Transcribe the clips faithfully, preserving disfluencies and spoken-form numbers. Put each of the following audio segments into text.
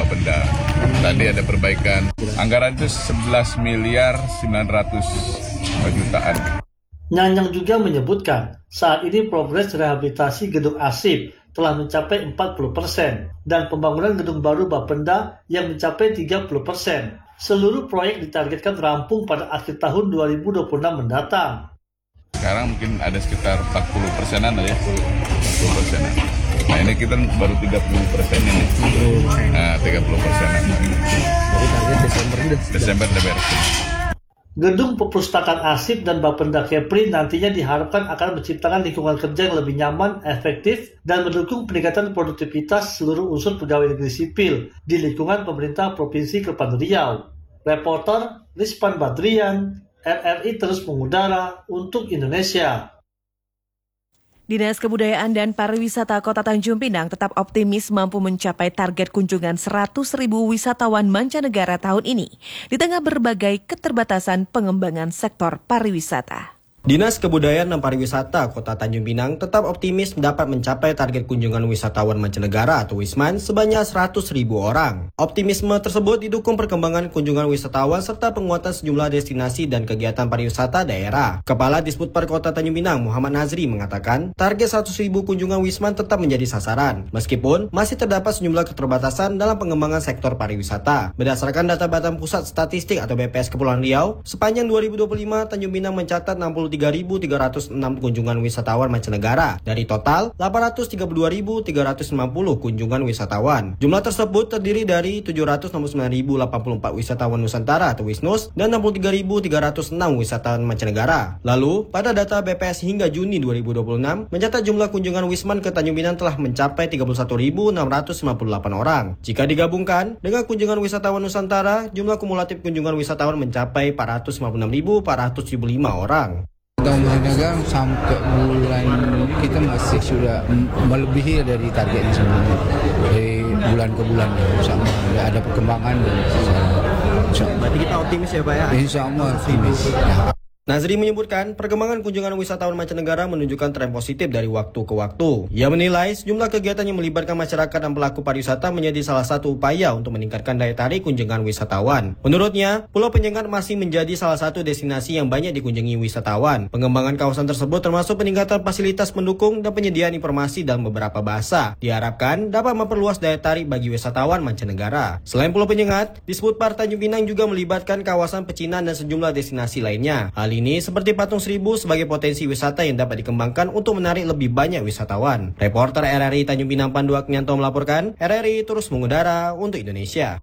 Bapenda. Tadi ada perbaikan. Anggaran itu sebelas miliar sembilan ratus jutaan. Nyanyang juga menyebutkan saat ini progres rehabilitasi gedung arsip telah mencapai empat puluh persen dan pembangunan gedung baru Bapenda yang mencapai tiga puluh persen. Seluruh proyek ditargetkan rampung pada akhir tahun dua ribu dua puluh enam mendatang. Sekarang mungkin ada sekitar empat puluh persenan ya, empat puluh persenan. Nah ini kita baru tiga puluh persen ini. Nah tiga puluh persenan. Jadi target Desember ini Desember udah beres. Gedung perpustakaan arsip dan Bapenda Kepri nantinya diharapkan akan menciptakan lingkungan kerja yang lebih nyaman, efektif, dan mendukung peningkatan produktivitas seluruh unsur pegawai negeri sipil di lingkungan pemerintah Provinsi Kepulauan Riau. Reporter Rizpan Badrian, R R I terus mengudara untuk Indonesia. Dinas Kebudayaan dan Pariwisata Kota Tanjung Pinang tetap optimis mampu mencapai target kunjungan seratus ribu wisatawan mancanegara tahun ini, di tengah berbagai keterbatasan pengembangan sektor pariwisata. Dinas Kebudayaan dan Pariwisata Kota Tanjung Pinang tetap optimis dapat mencapai target kunjungan wisatawan mancanegara atau Wisman sebanyak seratus ribu orang. Optimisme tersebut didukung perkembangan kunjungan wisatawan serta penguatan sejumlah destinasi dan kegiatan pariwisata daerah. Kepala Disputper Kota Tanjung Pinang Muhammad Nazri mengatakan target seratus ribu kunjungan Wisman tetap menjadi sasaran, meskipun masih terdapat sejumlah keterbatasan dalam pengembangan sektor pariwisata. Berdasarkan data Badan Pusat Statistik atau B P S Kepulauan Riau, sepanjang dua ribu dua puluh lima Tanjung Pinang mencatat enam puluh tiga ribu tiga ratus enam kunjungan wisatawan mancanegara dari total delapan ratus tiga puluh dua ribu tiga ratus lima puluh kunjungan wisatawan. Jumlah tersebut terdiri dari tujuh ratus enam puluh sembilan ribu delapan puluh empat wisatawan Nusantara atau Wisnus dan enam puluh tiga ribu tiga ratus enam wisatawan mancanegara. Lalu, pada data B P S hingga Juni dua ribu dua puluh enam, mencatat jumlah kunjungan Wisman ke Tanjung Pinang telah mencapai tiga puluh satu ribu enam ratus lima puluh delapan orang. Jika digabungkan dengan kunjungan wisatawan Nusantara, jumlah kumulatif kunjungan wisatawan mencapai empat ratus lima puluh enam ribu empat ratus tujuh puluh lima orang. Mudah-mudahan sampai bulan ini kita masih sudah melebihi dari targetnya sebelumnya. Dari bulan ke bulan insya Allah ada perkembangan. Insya Allah. Berarti kita optimis ya Pak ya? Insya Allah optimis. Ya. Nazri menyebutkan perkembangan kunjungan wisatawan mancanegara menunjukkan tren positif dari waktu ke waktu. Ia menilai sejumlah kegiatan yang melibatkan masyarakat dan pelaku pariwisata menjadi salah satu upaya untuk meningkatkan daya tarik kunjungan wisatawan. Menurutnya, Pulau Penyengat masih menjadi salah satu destinasi yang banyak dikunjungi wisatawan. Pengembangan kawasan tersebut termasuk peningkatan fasilitas pendukung dan penyediaan informasi dalam beberapa bahasa. Diharapkan dapat memperluas daya tarik bagi wisatawan mancanegara. Selain Pulau Penyengat, Disputper Tanjung Pinang juga melibatkan kawasan pecinan dan sejumlah destinasi lainnya. Hal ini seperti Patung Seribu sebagai potensi wisata yang dapat dikembangkan untuk menarik lebih banyak wisatawan. Reporter R R I Tanjung Pinang Pandu Aknyanto melaporkan, R R I terus mengudara untuk Indonesia.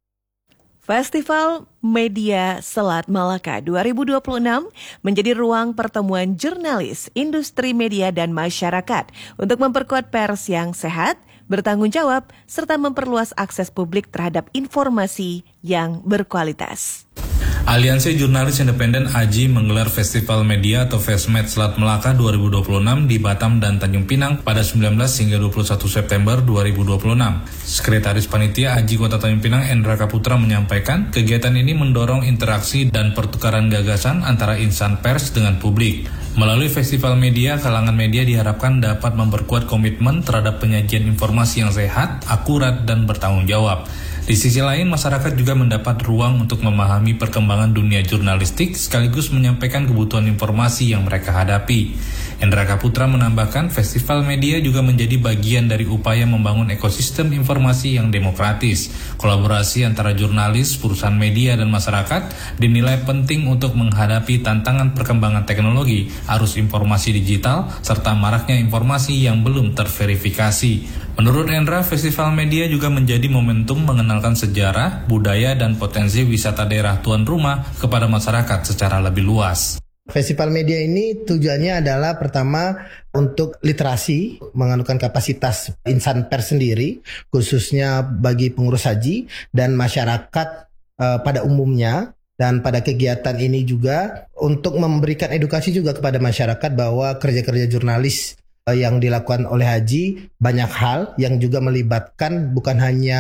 Festival Media Selat Malaka dua ribu dua puluh enam menjadi ruang pertemuan jurnalis, industri media dan masyarakat untuk memperkuat pers yang sehat, bertanggung jawab, serta memperluas akses publik terhadap informasi yang berkualitas. Aliansi Jurnalis Independen A J I menggelar Festival Media atau Fesmed Selat Melaka dua ribu dua puluh enam di Batam dan Tanjung Pinang pada sembilan belas hingga dua puluh satu September dua ribu dua puluh enam. Sekretaris Panitia A J I Kota Tanjung Pinang Endra Kaputra menyampaikan kegiatan ini mendorong interaksi dan pertukaran gagasan antara insan pers dengan publik. Melalui festival media, kalangan media diharapkan dapat memperkuat komitmen terhadap penyajian informasi yang sehat, akurat, dan bertanggung jawab. Di sisi lain, masyarakat juga mendapat ruang untuk memahami perkembangan dunia jurnalistik sekaligus menyampaikan kebutuhan informasi yang mereka hadapi. Endra Kaputra menambahkan, festival media juga menjadi bagian dari upaya membangun ekosistem informasi yang demokratis. Kolaborasi antara jurnalis, perusahaan media, dan masyarakat dinilai penting untuk menghadapi tantangan perkembangan teknologi, arus informasi digital, serta maraknya informasi yang belum terverifikasi. Menurut Endra, festival media juga menjadi momentum mengenalkan sejarah, budaya, dan potensi wisata daerah tuan rumah kepada masyarakat secara lebih luas. Festival media ini tujuannya adalah pertama untuk literasi, menganukan kapasitas insan pers sendiri, khususnya bagi pengurus haji dan masyarakat uh, pada umumnya. Dan pada kegiatan ini juga untuk memberikan edukasi juga kepada masyarakat bahwa kerja-kerja jurnalis uh, yang dilakukan oleh haji banyak hal yang juga melibatkan bukan hanya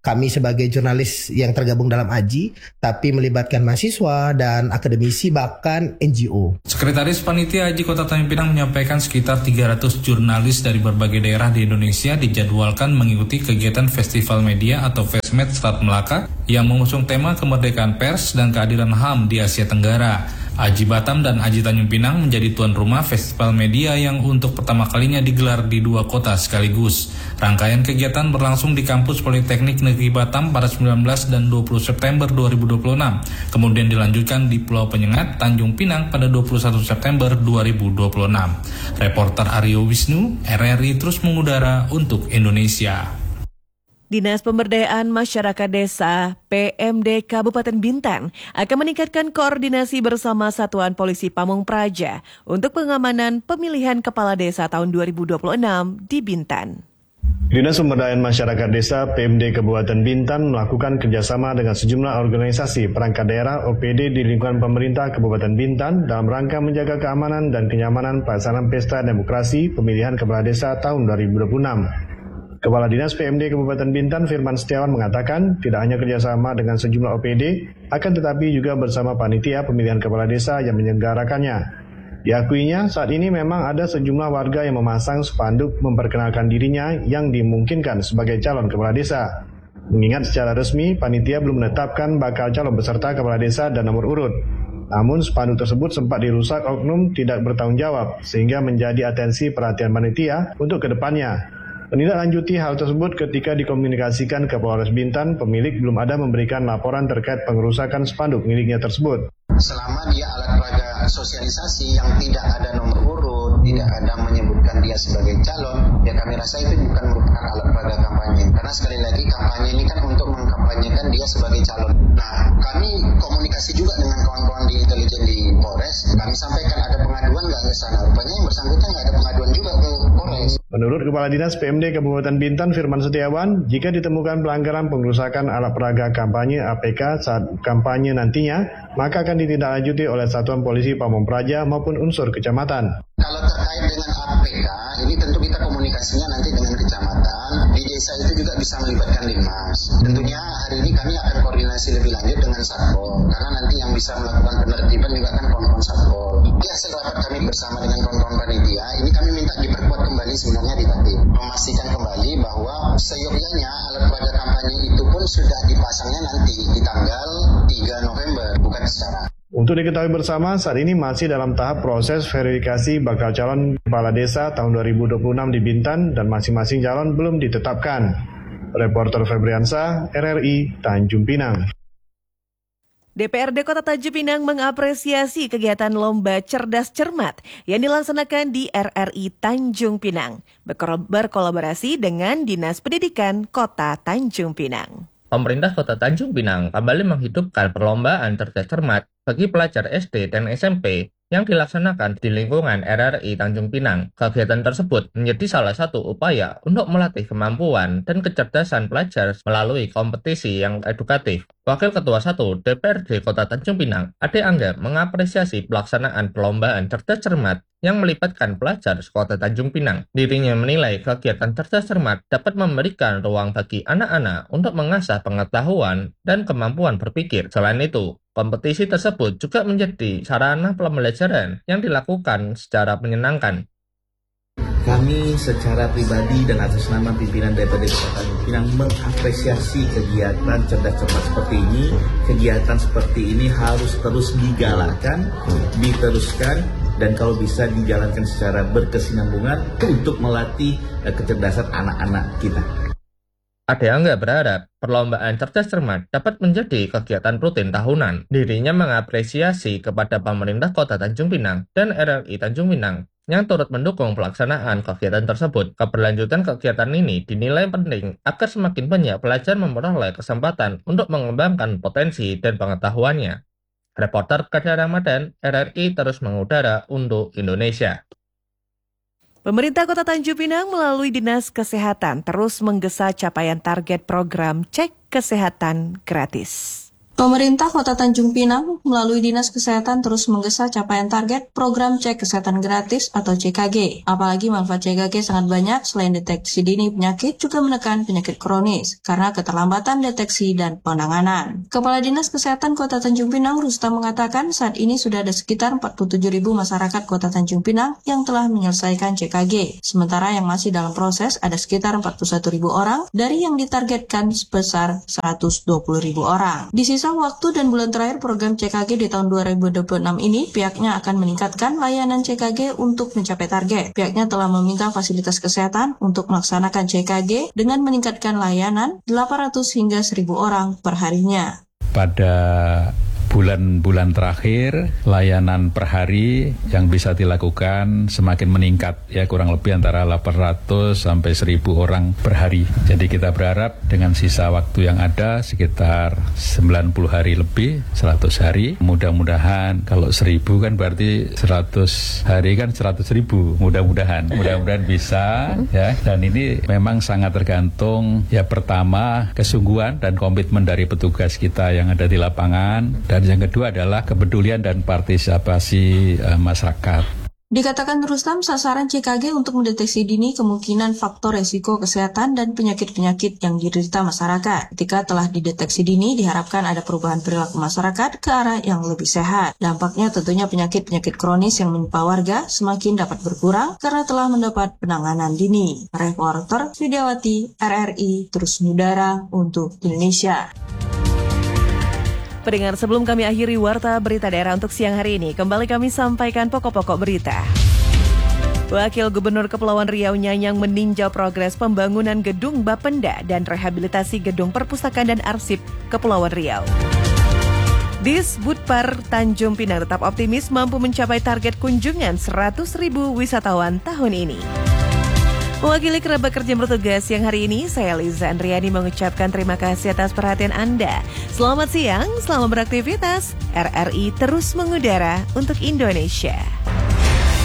kami sebagai jurnalis yang tergabung dalam A J I, tapi melibatkan mahasiswa dan akademisi bahkan N G O. Sekretaris Panitia Haji Kota Tanjung Pinang menyampaikan sekitar tiga ratus jurnalis dari berbagai daerah di Indonesia dijadwalkan mengikuti kegiatan Festival Media atau Fesmed Selat Melaka yang mengusung tema kemerdekaan pers dan keadilan H A M di Asia Tenggara. Haji Batam dan Haji Tanjung Pinang menjadi tuan rumah Festival Media yang untuk pertama kalinya digelar di dua kota sekaligus. Rangkaian kegiatan berlangsung di Kampus Politeknik Negeri Batam pada sembilan belas dan dua puluh September dua ribu dua puluh enam. Kemudian dilanjutkan di Pulau Penyengat, Tanjung Pinang pada dua puluh satu September dua ribu dua puluh enam. Reporter Aryo Wisnu, R R I terus mengudara untuk Indonesia. Dinas Pemberdayaan Masyarakat Desa P M D Kabupaten Bintan akan meningkatkan koordinasi bersama Satuan Polisi Pamung Praja untuk pengamanan pemilihan kepala desa tahun dua ribu dua puluh enam di Bintan. Dinas Pemberdayaan Masyarakat Desa P M D Kabupaten Bintan melakukan kerjasama dengan sejumlah organisasi perangkat daerah O P D di lingkungan pemerintah Kabupaten Bintan dalam rangka menjaga keamanan dan kenyamanan pelaksanaan pesta demokrasi pemilihan kepala desa tahun dua ribu dua puluh enam. Kepala Dinas P M D Kabupaten Bintan Firman Setiawan mengatakan tidak hanya kerjasama dengan sejumlah O P D, akan tetapi juga bersama panitia pemilihan kepala desa yang menyelenggarakannya. Diakuinya saat ini memang ada sejumlah warga yang memasang spanduk memperkenalkan dirinya yang dimungkinkan sebagai calon kepala desa. Mengingat secara resmi panitia belum menetapkan bakal calon peserta kepala desa dan nomor urut. Namun spanduk tersebut sempat dirusak oknum tidak bertanggung jawab sehingga menjadi atensi perhatian panitia untuk kedepannya. Menindaklanjuti hal tersebut ketika dikomunikasikan ke Polres Bintan, pemilik belum ada memberikan laporan terkait pengerusakan spanduk miliknya tersebut. Selama dia alat peraga sosialisasi yang tidak ada nomor urut, tidak ada menyebutkan dia sebagai calon, ya kami rasa itu bukan merupakan alat peraga kampanye. Karena sekali lagi kampanye ini kan untuk mengkampanyekan dia sebagai calon. Nah, kami komunikasi juga dengan kawan-kawan di intelijen di Polres. Kami sampaikan ada pengaduan nggak ke sana. Rupanya yang bersangkutan nggak ada pengaduan juga ke Polres. Menurut Kepala Dinas P M D Kabupaten Bintan Firman Setiawan, jika ditemukan pelanggaran pengerusakan alat peraga kampanye A P K saat kampanye nantinya, maka akan ditindaklanjuti oleh Satuan Polisi Pamung Praja maupun unsur kecamatan. Kalau terkait dengan A P K, ini tentu kita komunikasinya nanti dengan kecamatan. Di desa itu juga bisa melibatkan Linmas. Tentunya hari ini kami akan koordinasi lebih lanjut dengan Satpol, karena nanti yang bisa melakukan penertiban juga kan kawan-kawan Satpol. Di hasil rapat kami bersama dengan kawan-kawan panitia, ini kami minta diperkuat kembali sebenarnya di Tatim. Memastikan kembali bahwa seyogyanya alat peraga kampanye itu pun sudah dipasangnya nanti di tanggal tiga November, bukan sekarang. Untuk diketahui bersama, saat ini masih dalam tahap proses verifikasi bakal calon kepala desa tahun dua ribu dua puluh enam di Bintan dan masing-masing calon belum ditetapkan. Reporter Febriansa, R R I, Tanjung Pinang. D P R D Kota Tanjung Pinang mengapresiasi kegiatan Lomba Cerdas Cermat yang dilaksanakan di R R I Tanjung Pinang, berkolaborasi dengan Dinas Pendidikan Kota Tanjung Pinang. Pemerintah Kota Tanjung Pinang kembali menghidupkan perlombaan cerdas cermat bagi pelajar S D dan S M P yang dilaksanakan di lingkungan R R I Tanjung Pinang. Kegiatan tersebut menjadi salah satu upaya untuk melatih kemampuan dan kecerdasan pelajar melalui kompetisi yang edukatif. Wakil Ketua satu D P R D Kota Tanjung Pinang, Ade Angga, mengapresiasi pelaksanaan perlombaan cerdas cermat yang melibatkan pelajar Kota Tanjung Pinang. Dirinya menilai kegiatan cerdas cermat dapat memberikan ruang bagi anak-anak untuk mengasah pengetahuan dan kemampuan berpikir. Selain itu, kompetisi tersebut juga menjadi sarana pembelajaran yang dilakukan secara menyenangkan. Kami secara pribadi dan atas nama pimpinan D P R D Kota Tanjung Pinang mengapresiasi kegiatan cerdas cermat seperti ini. Kegiatan seperti ini harus terus digalakkan, diteruskan, dan kalau bisa dijalankan secara berkesinambungan untuk melatih kecerdasan anak-anak kita. Ade Angga berharap perlombaan cerdas cermat dapat menjadi kegiatan rutin tahunan. Dirinya mengapresiasi kepada pemerintah Kota Tanjung Pinang dan R R I Tanjung Pinang yang turut mendukung pelaksanaan kegiatan tersebut. Keberlanjutan kegiatan ini dinilai penting agar semakin banyak pelajar memperoleh kesempatan untuk mengembangkan potensi dan pengetahuannya. Reporter Kadir Ramadan, R R I terus mengudara untuk Indonesia. Pemerintah Kota Tanjung Pinang melalui Dinas Kesehatan terus menggesa capaian target program cek kesehatan gratis. Pemerintah Kota Tanjung Pinang melalui Dinas Kesehatan terus menggesa capaian target program cek kesehatan gratis atau C K G. Apalagi manfaat C K G sangat banyak selain deteksi dini penyakit juga menekan penyakit kronis karena keterlambatan deteksi dan penanganan. Kepala Dinas Kesehatan Kota Tanjung Pinang Rustam mengatakan saat ini sudah ada sekitar empat puluh tujuh ribu masyarakat Kota Tanjung Pinang yang telah menyelesaikan C K G. Sementara yang masih dalam proses ada sekitar empat puluh satu ribu orang dari yang ditargetkan sebesar seratus dua puluh ribu orang. Di sisa waktu dan bulan terakhir program C K G di tahun dua ribu dua puluh enam ini, pihaknya akan meningkatkan layanan C K G untuk mencapai target. Pihaknya telah meminta fasilitas kesehatan untuk melaksanakan C K G dengan meningkatkan layanan delapan ratus hingga seribu orang per harinya. Pada bulan-bulan terakhir, layanan per hari yang bisa dilakukan semakin meningkat, ya kurang lebih antara delapan ratus sampai seribu orang per hari. Jadi kita berharap dengan sisa waktu yang ada sekitar sembilan puluh hari lebih, seratus hari, mudah-mudahan kalau seribu kan berarti seratus hari kan seratus ribu, mudah-mudahan, mudah-mudahan bisa, ya. Dan ini memang sangat tergantung, ya pertama kesungguhan dan komitmen dari petugas kita yang ada di lapangan, dan yang kedua adalah kepedulian dan partisipasi uh, masyarakat. Dikatakan Rustam, sasaran C K G untuk mendeteksi dini kemungkinan faktor resiko kesehatan dan penyakit-penyakit yang diderita masyarakat. Ketika telah dideteksi dini, diharapkan ada perubahan perilaku masyarakat ke arah yang lebih sehat. Dampaknya tentunya penyakit-penyakit kronis yang menimpa warga semakin dapat berkurang karena telah mendapat penanganan dini. Reporter Widiawati, R R I, terus mengudara untuk Indonesia. Pendengar, sebelum kami akhiri Warta Berita Daerah untuk siang hari ini, kembali kami sampaikan pokok-pokok berita. Wakil Gubernur Kepulauan Riau Nyanyang meninjau progres pembangunan gedung Bapenda dan rehabilitasi gedung perpustakaan dan arsip Kepulauan Riau. Disbudpar Tanjung Pinang tetap optimis mampu mencapai target kunjungan seratus ribu wisatawan tahun ini. Mewakili kerabat kerja bertugas siang hari ini, saya Liza Andriani mengucapkan terima kasih atas perhatian Anda. Selamat siang, selamat beraktivitas. R R I terus mengudara untuk Indonesia.